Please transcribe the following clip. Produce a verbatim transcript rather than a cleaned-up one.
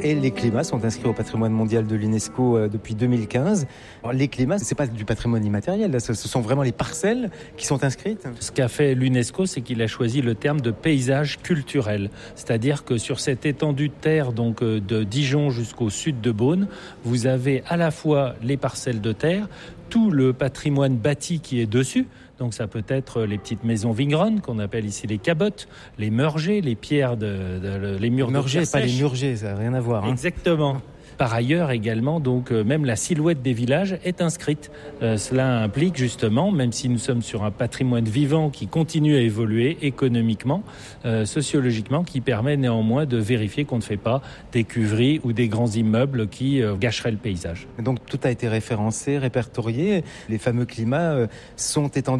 Et les climats sont inscrits au patrimoine mondial de l'UNESCO euh, depuis deux mille quinze. Alors, les climats, c'est pas du patrimoine immatériel, là, ce sont vraiment les parcelles qui sont inscrites. Ce qu'a fait l'UNESCO, c'est qu'il a choisi le terme de paysage culturel. C'est-à-dire que sur cette étendue de terre, donc de Dijon jusqu'au sud de Beaune, vous avez à la fois les parcelles de terre, tout le patrimoine bâti qui est dessus. Donc ça peut être les petites maisons vigneronnes qu'on appelle ici les cabottes, les meurgers, les pierres, de, de, de les murs les murgers, de pierre pas sèche. les murgers, ça n'a rien à voir. Hein. Exactement. Par ailleurs également, donc euh, même la silhouette des villages est inscrite. Euh, cela implique justement, même si nous sommes sur un patrimoine vivant qui continue à évoluer économiquement, euh, sociologiquement, qui permet néanmoins de vérifier qu'on ne fait pas des cuveries ou des grands immeubles qui euh, gâcheraient le paysage. Donc tout a été référencé, répertorié. Les fameux climats euh, sont étendus